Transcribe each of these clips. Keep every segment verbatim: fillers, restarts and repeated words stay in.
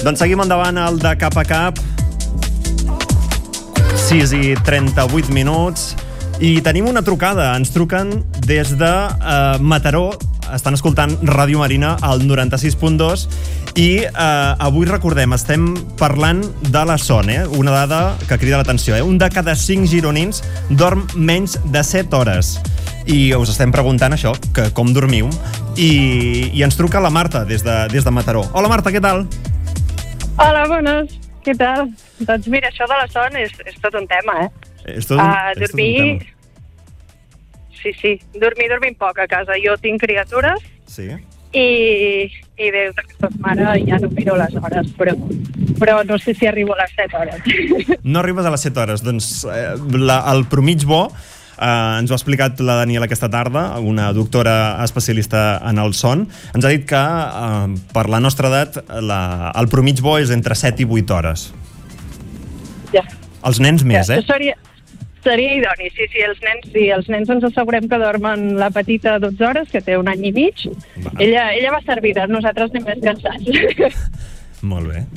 Doncs seguim endavant el de cap a cap. sis i trenta-vuit minuts. I tenim una trucada. Ens truquen des de uh, Mataró. Estan escoltant Ràdio Marina al noranta-sis punt dos i eh, avui recordem, estem parlant de la son, eh? Una dada que crida l'atenció, eh? Un de cada cinc gironins dorm menys de set hores i us estem preguntant això, que com dormiu, i, i ens truca la Marta des de, des de Mataró. Hola Marta, què tal? Hola, bones, què tal? Doncs mira, això de la son és, és tot un tema, eh? És tot un, uh, és dormir... tot un tema. Sí, sí, dormir, dormim poc a casa. Jo tinc criatures sí. i, i des que soc mare ja no miro les hores, però, però no sé si arribo a les set hores. No arribes a les set hores. Doncs eh, la, el promig bo eh, ens ho ha explicat la Daniela aquesta tarda, una doctora especialista en el son. Ens ha dit que eh, per la nostra edat la, el promig bo és entre set i vuit hores. Ja. Els nens més, ja, eh? Seria... Seria idoni, sí, sí, els nens, sí, els nens ens assegurem que dormen la petita dotze hores, que té un any i mig. Va. Ella, ella va servida, nosaltres anem més cansats. Molt bé.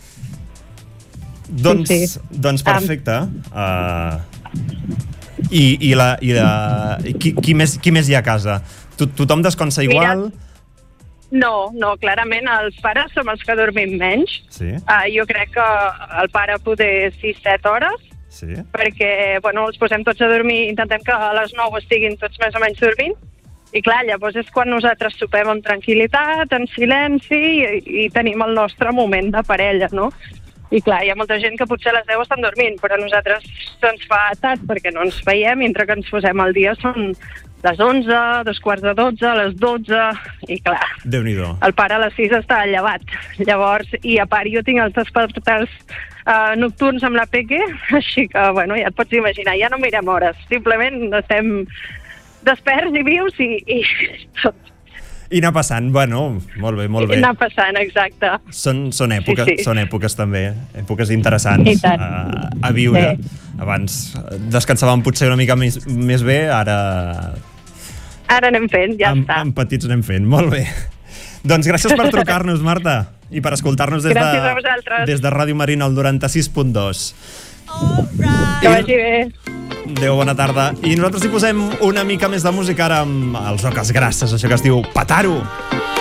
Doncs, sí, sí. doncs perfecte. Uh, i, i, la, i, la, i qui, qui, més, qui més hi ha a casa? Tot, tothom descansa igual? Mira, no, no, clarament els pares som els que dormim menys. Sí. Uh, jo crec que el pare poder sis set hores, sí. Perquè, bueno, els posem tots a dormir, intentem que a les nou estiguin tots més o menys dormint, i clar, llavors és quan nosaltres sopem amb tranquil·litat, en silenci, i, i tenim el nostre moment de parella, no? I clar, hi ha molta gent que potser a les deu estan dormint, però a nosaltres se'ns fa tard perquè no ens veiem, i entre que ens posem al dia són les onze, dos quarts de dotze, les dotze, i clar, Déu-n'hi-do. El pare a les sis està llevat. Llavors, i a part jo tinc els despertars uh, nocturns amb la Peque, així que, bueno, ja et pots imaginar, ja no mirem hores, simplement estem desperts i vius i, i tot. I anar passant, bueno, molt bé, molt bé. I anar passant, exacte. Són, són, èpoques, sí, sí. són èpoques també, èpoques interessants a, a viure. Sí. Abans descansàvem potser una mica més, més bé, ara... Ara anem fent, ja amb, està. Amb petits anem fent, molt bé. Doncs gràcies per trucar-nos, Marta, i per escoltar-nos des, de, des de Ràdio Marina al noranta-sis punt dos. Right. Que vagi bé. Adéu, bona tarda. I nosaltres hi posem una mica més de música ara amb els Oques Grasses, això que es diu Petaro.